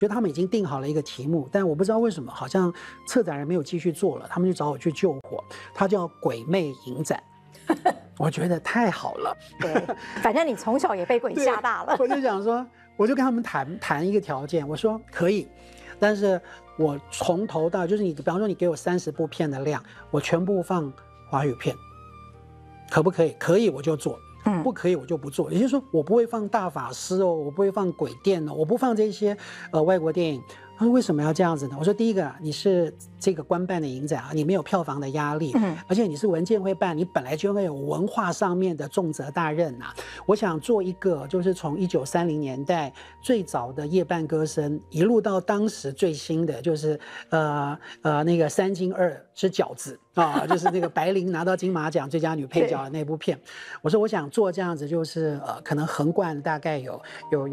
就他们已经定好了一个题目，但我不知道为什么，好像策展人没有继续做了，他们就找我去救火。它叫鬼魅影展，我觉得太好了。 对，反正你从小也被鬼吓大了。 我就想说，我就跟他们谈一个条件，我说可以，但是我从头到就是你，比方说你给我30部片的量，我全部放华语片，可不可以？可以我就做。不可以我就不做，也就是说我不会放大法师哦，我不会放鬼店哦，我不放这些外国电影。他说为什么要这样子呢？我说第一个，你是这个官办的影展啊，你没有票房的压力，而且你是文建会办，你本来就会有文化上面的重责大任呐。我想做一个，就是从1930年代最早的夜半歌声，一路到当时最新的，就是那个3金2只饺子啊，就是那个白灵拿到金马奖最佳女配角的那部片。我说我想做这样子，就是可能横贯大概有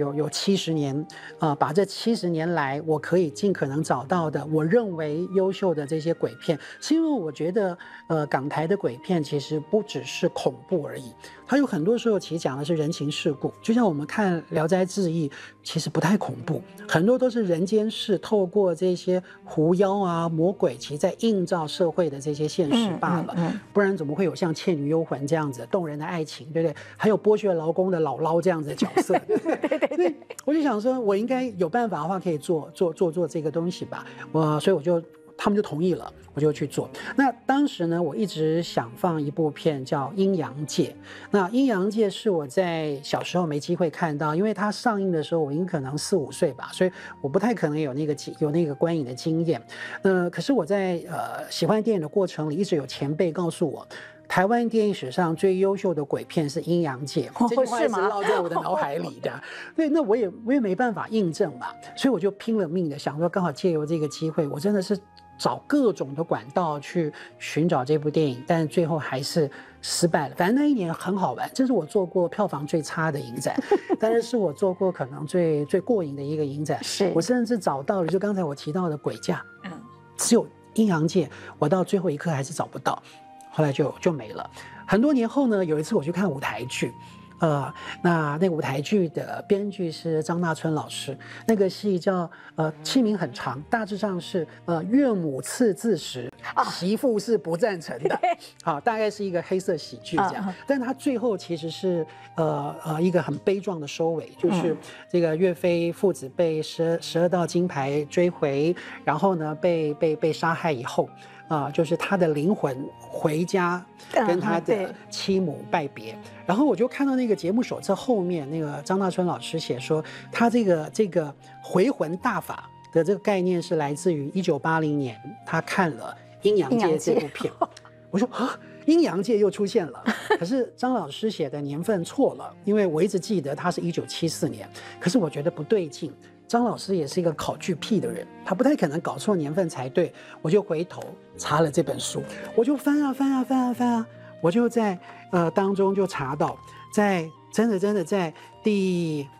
70年把这70年来我可以尽可能找到的我认为优秀的这些鬼片，是因为我觉得港台的鬼片其实不只是恐怖而已，它有很多时候其实讲的是人情世故，就像我们看《聊斋志异》，其实不太恐怖，很多都是人间事，透过这些狐妖啊魔鬼，其实在映照社会的这些现实罢了，不然怎么会有像《倩女幽魂》这样子动人的爱情，对不对？还有剥削劳工的姥姥这样子的角色，对，我就想说，我应该有办法的话，可以做这个东西吧。所以他们就同意了，我就去做。那当时呢，我一直想放一部片叫《阴阳界》。那《阴阳界》是我在小时候没机会看到，因为它上映的时候我应该可能4、5岁吧，所以我不太可能有那个观影的经验。可是我在喜欢电影的过程里，一直有前辈告诉我，台湾电影史上最优秀的鬼片是《阴阳界》，这句话一直烙在我的脑海里的。对，那我也没办法印证嘛，所以我就拼了命的想说，刚好借由这个机会，我真的是找各种的管道去寻找这部电影，但是最后还是失败了。反正那一年很好玩，这是我做过票房最差的影展，但是我做过可能最过瘾的一个影展。是我甚至找到了，就刚才我提到的鬼架，只有《阴阳界》，我到最后一刻还是找不到。后来就没了。很多年后呢，有一次我去看舞台剧，那个舞台剧的编剧是张大春老师，那个戏叫戏名很长，大致上是岳母刺字时，媳妇是不赞成的，好，大概是一个黑色喜剧这样。但他最后其实是一个很悲壮的收尾，就是这个岳飞父子被12道金牌追回，然后呢被杀害以后。就是他的灵魂回家跟他的妻母拜别，然后我就看到那个节目手册后面，那个张大春老师写说，他这个回魂大法的这个概念是来自于1980年他看了《阴阳界》这部片。我说阴阳界又出现了，可是张老师写的年份错了，因为我一直记得他是1974年，可是我觉得不对劲。张老师也是一个考据癖的人，他不太可能搞错年份才对。我就回头查了这本书，我就翻啊，我就在当中就查到，在真的在第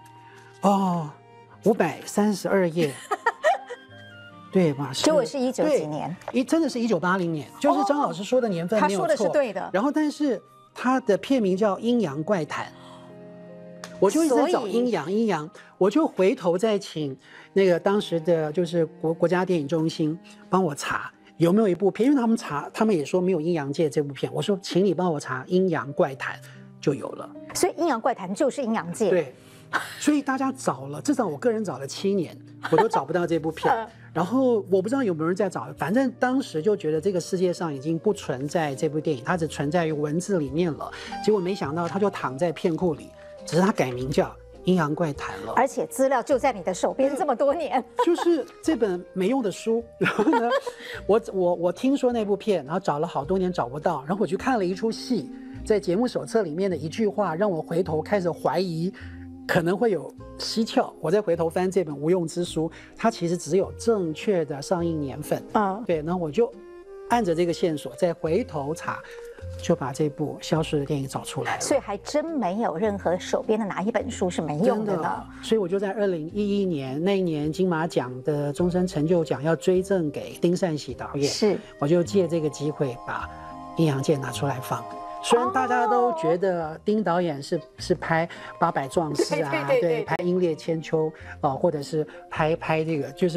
532页，对吧？ 结果是19几年， 真的是1980年，就是张老师说的年份没有错， 他说的是对的。 然后但是他的片名叫《阴阳怪谈》。我就一直找阴阳，我就回头再请那个当时的就是国家电影中心帮我查有没有一部片，因为他们也说没有《阴阳界》这部片，我说请你帮我查《阴阳怪谈》就有了， 所以《阴阳怪谈》就是《阴阳界》。 对，所以大家找了，至少我个人找了7年，我都找不到这部片。然后我不知道有没有人在找，反正当时就觉得这个世界上已经不存在这部电影，它只存在于文字里面了。结果没想到它就躺在片库里。只是他改名叫《阴阳怪谈》了， 而且资料就在你的手边这么多年， 就是这本没用的书。然后呢，我听说那部片，然后找了好多年找不到，然后我去看了一出戏，在节目手册里面的一句话，让我回头开始怀疑可能会有蹊跷。我再回头翻这本无用之书，它其实只有正确的上映年份对，然后我就按着这个线索再回头查。就把这部消失的电影找出来了， 所以还真没有任何手边的哪一本书是没用的呢。 所以我就在2011年那一年金马奖的终身成就奖要追赠给丁善喜导演，是，我就借这个机会把《阴阳界》拿出来放。 虽然大家都觉得丁导演是拍《八百壮士》啊， 对， 拍《英烈千秋》或者是拍这个就是。